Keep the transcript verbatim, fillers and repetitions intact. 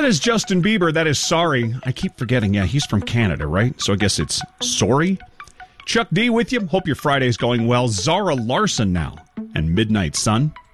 is Justin Bieber. That is Sorry. I keep forgetting. Yeah, he's from Canada, right? So I guess it's Sorry. Chuck D with you. Hope your Friday's going well. Zara Larson now and Midnight Sun.